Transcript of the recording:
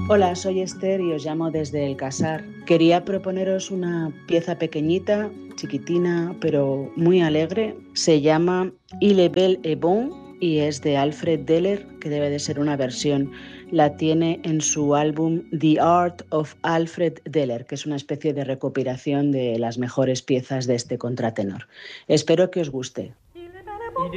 Hola, soy Esther y os llamo desde El Casar. Quería proponeros una pieza pequeñita, chiquitina, pero muy alegre. Se llama Il est bel et bon y es de Alfred Deller, que debe de ser una versión. La tiene en su álbum The Art of Alfred Deller, que es una especie de recopilación de las mejores piezas de este contratenor. Espero que os guste.